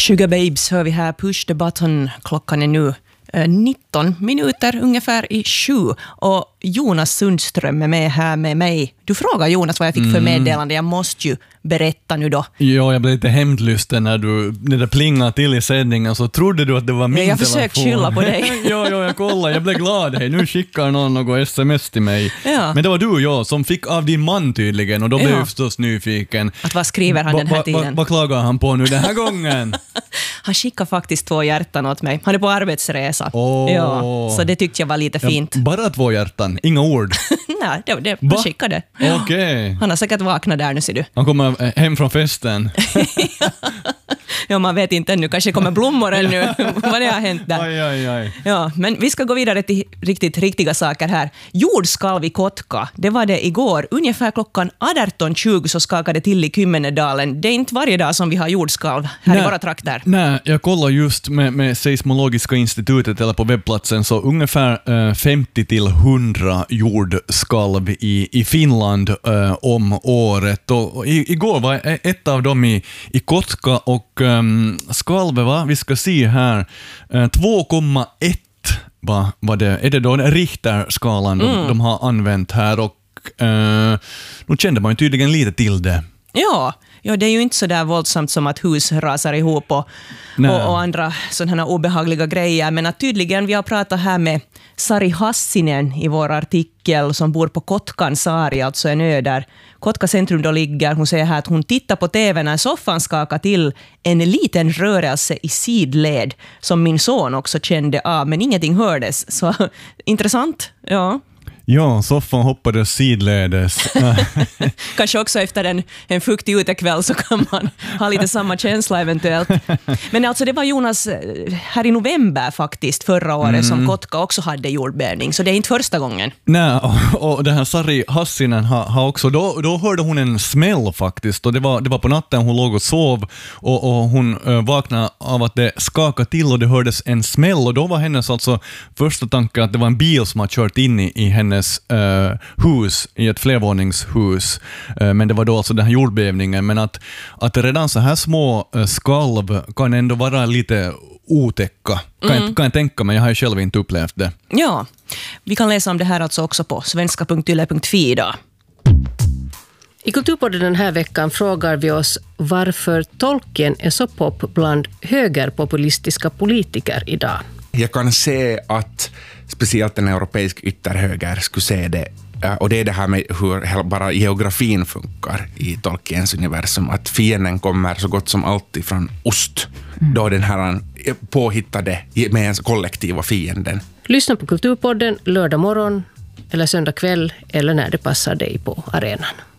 Sugar Babes hör vi här, Push the Button. Klockan är nu 19 minuter ungefär i 7. Och Jonas Sundström är med här med mig. Du frågar Jonas vad jag fick för meddelande. Jag måste ju berätta nu då. Ja, jag blev lite hämndlysten när det där plingade till i sändningen, så trodde du att det var min telefon. Jag försökte skylla på dig. ja, jag kollade. Jag blev glad. Hej, nu skickar någon något sms till mig. Ja. Men det var du och jag som fick av din man tydligen, och då blev jag förstås nyfiken. Att vad skriver han den här tiden? Vad klagar han på nu den här gången? Han skickar faktiskt 2 hjärtan åt mig. Han är på arbetsresa. Ja, så det tyckte jag var lite fint. Ja, bara 2 hjärtan, inga ord. Nej, det skickade. Okej. Han har säkert vaknat där nu, ser du. Han kommer hem från festen. Ja, man vet inte ännu. Kanske kommer blommor ännu. Vad det har hänt där. Aj. Ja, men vi ska gå vidare till riktiga saker här. Jordskalv i Kotka, det var det igår. Ungefär klockan 18.20 så skakade till i Kymmenedalen. Det är inte varje dag som vi har jordskalv här i våra trakter. Nej, jag kollar just med Seismologiska institutet eller på webbplatsen, så ungefär 50-100 jordskalv i Finland om året. Och igår var ett av dem i Kotka, och skalvet var, vi ska se här, 2,1 var det. Är det då Richterskalan de har använt här, och nu kände man ju tydligen lite till det. Ja, det är ju inte så där våldsamt som att hus rasar ihop och andra sådana obehagliga grejer, men att tydligen, vi har pratat här med Sari Hassinen i vår artikel, som bor på Kotkan Saari, alltså en ö där Kotka centrum då ligger. Hon säger här att hon tittar på tv när soffan skakar till en liten rörelse i sidled som min son också kände av, men ingenting hördes. Så intressant, ja. Ja, soffan hoppade sidledes. Kanske också efter en fuktig utekväll så kan man ha lite samma känsla eventuellt. Men alltså det var Jonas här i november faktiskt förra året som Kotka också hade jordbävning, så det är inte första gången. Nej, och den här Sari Hassinen har också, då hörde hon en smäll faktiskt, och det var på natten hon låg och sov, och hon vaknade av att det skakade till och det hördes en smäll, och då var hennes alltså första tanke att det var en bil som har kört in i hennes hus, i ett flervåningshus, men det var då alltså den här jordbävningen. Men att redan så här små skalv kan ändå vara lite otäcka, kan jag tänka mig. Jag har ju själv inte upplevt det. Ja, vi kan läsa om det här alltså också på svenska.yle.fi idag. I Kulturpodden den här veckan frågar vi oss varför Tolkien är så pop bland högerpopulistiska politiker idag. Jag kan se att speciellt en europeisk ytterhöger skulle se det, och det är det här med hur bara geografin funkar i Tolkiens universum, att fienden kommer så gott som alltid från ost, då den här påhittade med kollektiva fienden. Lyssna på Kulturpodden lördag morgon eller söndag kväll eller när det passar dig på arenan.